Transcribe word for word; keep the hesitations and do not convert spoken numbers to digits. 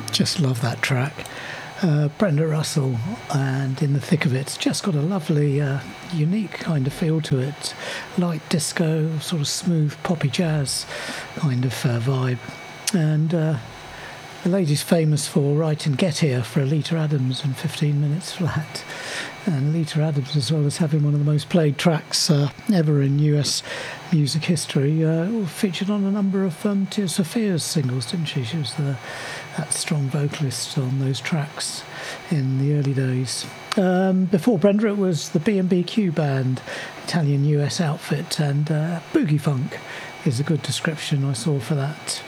Just love that track. Uh, Brenda Russell and In the Thick of It's just got a lovely, uh, unique kind of feel to it. Light disco, sort of smooth poppy jazz kind of uh, vibe. And uh, the lady's famous for writing Get Here for Alita Adams in fifteen minutes flat. And Alita Adams, as well as having one of the most played tracks uh, ever in U S music history, uh, featured on a number of um, Tears for Fears singles, didn't she? She was the, that strong vocalist on those tracks in the early days. Um, before Brenda, it was the B and B Q band, Italian U S outfit, and uh, Boogie Funk is a good description I saw for that